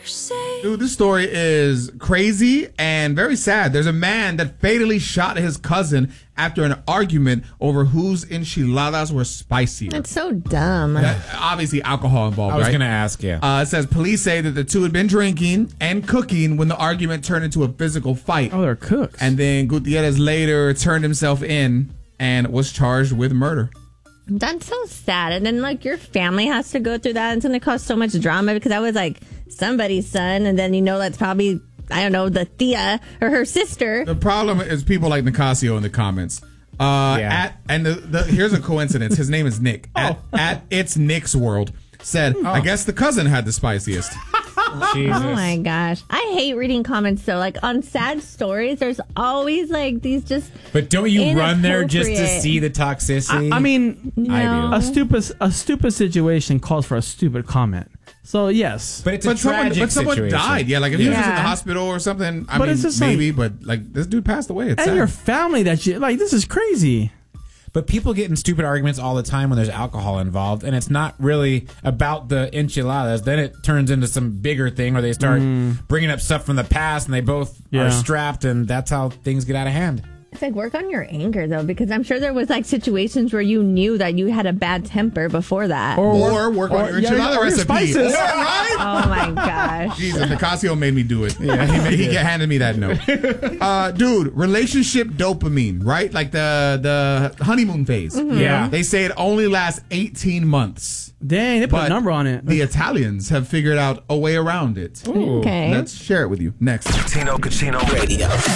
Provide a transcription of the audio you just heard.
Dude, this story is crazy and very sad. There's a man that fatally shot his cousin after an argument over whose enchiladas were spicier. That's so dumb. Obviously, alcohol involved, I was right? going to ask you. It says police say that the two had been drinking and cooking when the argument turned into a physical fight. Oh, they're cooks. And then Gutierrez later turned himself in and was charged with murder. That's so sad. And then, like, your family has to go through that. It's going to cause so much drama because I was, like, somebody's son. And then, that's probably, I don't know, the Thea or her sister. The problem is people like Nicasio in the comments. Here's a coincidence. His name is Nick. At It's Nick's World said, I guess the cousin had the spiciest. Jesus. Oh my gosh. I hate reading comments though. Like on sad stories, there's always like these just But don't you run there just to see the toxicity? I mean, No. a stupid situation calls for a stupid comment. So yes. But it's a tragic someone situation. died. Yeah, like if he was just in the Yeah. hospital or something, I But mean, it's just maybe, but like this dude passed away. It's and sad. your family that you like, this is crazy. But people get in stupid arguments all the time when there's alcohol involved, and it's not really about the enchiladas. Then it turns into some bigger thing where they start bringing up stuff from the past, and they both are strapped, and that's how things get out of hand. It's like work on your anger though, because I'm sure there was like situations where you knew that you had a bad temper before that. Or work on your enchilada your recipe. spices. Or, right? Oh my gosh. Jesus, Nicasio made me do it. Yeah, he handed me that note. Dude, relationship dopamine, right? Like the honeymoon phase. Mm-hmm. Yeah. They say it only lasts 18 months. Dang, they put But a number on it. The Italians have figured out a way around it. Okay. Let's share it with you next. Tino Cucino Radio.